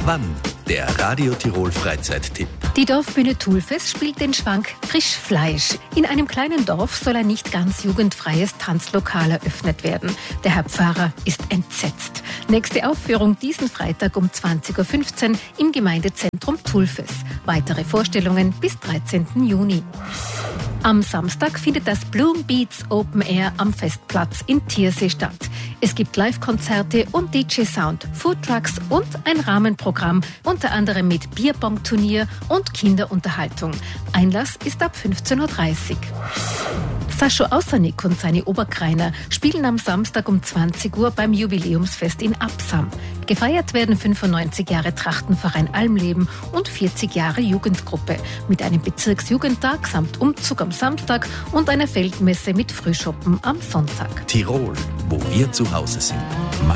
Wann? Der Radio Tirol Freizeittipp. Die Dorfbühne Thulfes spielt den Schwank Frischfleisch. In einem kleinen Dorf soll ein nicht ganz jugendfreies Tanzlokal eröffnet werden. Der Herr Pfarrer ist entsetzt. Nächste Aufführung diesen Freitag um 20.15 Uhr im Gemeindezentrum Thulfes. Weitere Vorstellungen bis 13. Juni. Am Samstag findet das Bloom Beats Open Air am Festplatz in Thiersee statt. Es gibt Live-Konzerte und DJ-Sound, Foodtrucks und ein Rahmenprogramm, unter anderem mit Bierpong-Turnier und Kinderunterhaltung. Einlass ist ab 15.30 Uhr. Sascho Aussernick und seine Oberkreiner spielen am Samstag um 20 Uhr beim Jubiläumsfest in Absam. Gefeiert werden 95 Jahre Trachtenverein Almleben und 40 Jahre Jugendgruppe mit einem Bezirksjugendtag samt Umzug am Samstag und einer Feldmesse mit Frühschoppen am Sonntag. Tirol, wo wir zu Hause sind.